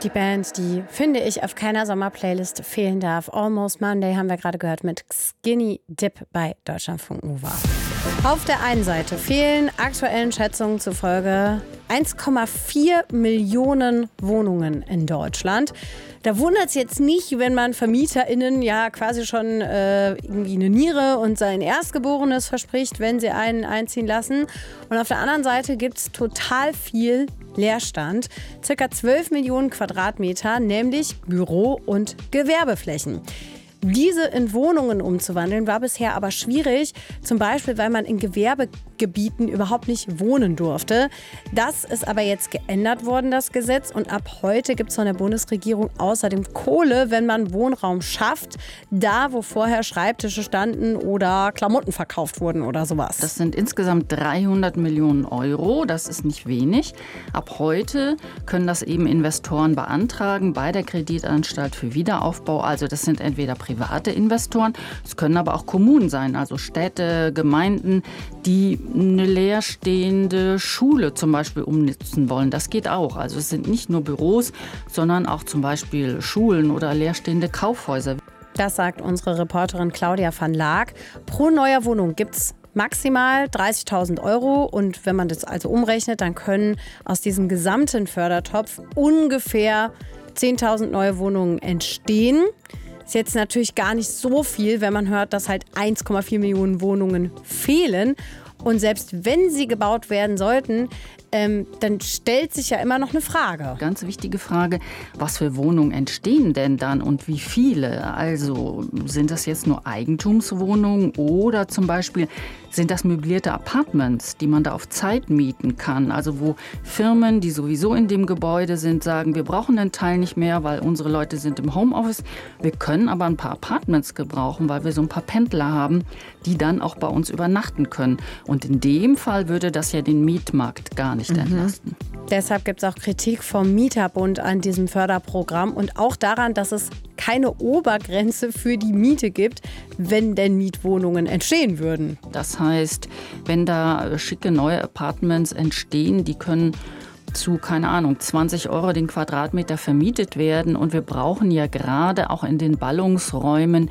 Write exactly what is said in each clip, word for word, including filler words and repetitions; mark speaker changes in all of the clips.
Speaker 1: die Band, die, finde ich, auf keiner Sommerplaylist fehlen darf. Almost Monday haben wir gerade gehört mit Skinny Dip bei Deutschlandfunk Nova. Auf der einen Seite fehlen aktuellen Schätzungen zufolge eins Komma vier Millionen Wohnungen in Deutschland. Da wundert es jetzt nicht, wenn man VermieterInnen ja quasi schon äh, irgendwie eine Niere und sein Erstgeborenes verspricht, wenn sie einen einziehen lassen. Und auf der anderen Seite gibt es total viel Leerstand. Circa zwölf Millionen Quadratmeter, nämlich Büro- und Gewerbeflächen. Diese in Wohnungen umzuwandeln, war bisher aber schwierig. Zum Beispiel, weil man in Gewerbegebieten überhaupt nicht wohnen durfte. Das ist aber jetzt geändert worden, das Gesetz. Und ab heute gibt es von der Bundesregierung außerdem Kohle, wenn man Wohnraum schafft. Da, wo vorher Schreibtische standen oder Klamotten verkauft wurden oder sowas.
Speaker 2: Das sind insgesamt dreihundert Millionen Euro. Das ist nicht wenig. Ab heute können das eben Investoren beantragen bei der Kreditanstalt für Wiederaufbau. Also das sind entweder private Investoren, es können aber auch Kommunen sein, also Städte, Gemeinden, die eine leerstehende Schule zum Beispiel umnutzen wollen. Das geht auch. Also es sind nicht nur Büros, sondern auch zum Beispiel Schulen oder leerstehende Kaufhäuser.
Speaker 1: Das sagt unsere Reporterin Claudia van Laak. Pro neuer Wohnung gibt es maximal dreißigtausend Euro. Und wenn man das also umrechnet, dann können aus diesem gesamten Fördertopf ungefähr zehntausend neue Wohnungen entstehen. Ist jetzt natürlich gar nicht so viel, wenn man hört, dass halt eins Komma vier Millionen Wohnungen fehlen. Und selbst wenn sie gebaut werden sollten, ähm, dann stellt sich ja immer noch eine Frage.
Speaker 2: Ganz wichtige Frage, was für Wohnungen entstehen denn dann und wie viele? Also sind das jetzt nur Eigentumswohnungen oder zum Beispiel sind das möblierte Apartments, die man da auf Zeit mieten kann? Also wo Firmen, die sowieso in dem Gebäude sind, sagen, wir brauchen einen Teil nicht mehr, weil unsere Leute sind im Homeoffice. Wir können aber ein paar Apartments gebrauchen, weil wir so ein paar Pendler haben, die dann auch bei uns übernachten können. Und in dem Fall würde das ja den Mietmarkt gar nicht mhm. entlasten.
Speaker 1: Deshalb gibt es auch Kritik vom Mieterbund an diesem Förderprogramm und auch daran, dass es keine Obergrenze für die Miete gibt, wenn denn Mietwohnungen entstehen würden.
Speaker 2: Das heißt, wenn da schicke neue Apartments entstehen, die können zu, keine Ahnung, zwanzig Euro den Quadratmeter vermietet werden. Und wir brauchen ja gerade auch in den Ballungsräumen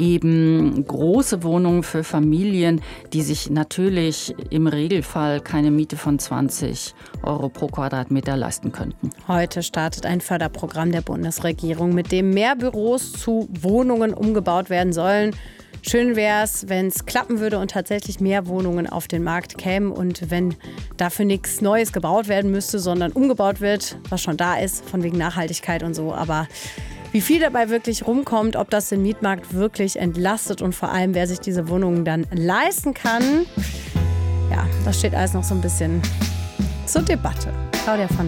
Speaker 2: eben große Wohnungen für Familien, die sich natürlich im Regelfall keine Miete von zwanzig Euro pro Quadratmeter leisten könnten.
Speaker 1: Heute startet ein Förderprogramm der Bundesregierung, mit dem mehr Büros zu Wohnungen umgebaut werden sollen. Schön wäre es, wenn es klappen würde und tatsächlich mehr Wohnungen auf den Markt kämen und wenn dafür nichts Neues gebaut werden müsste, sondern umgebaut wird, was schon da ist, von wegen Nachhaltigkeit und so. Aber wie viel dabei wirklich rumkommt, ob das den Mietmarkt wirklich entlastet und vor allem, wer sich diese Wohnungen dann leisten kann, ja, das steht alles noch so ein bisschen zur Debatte. Claudia van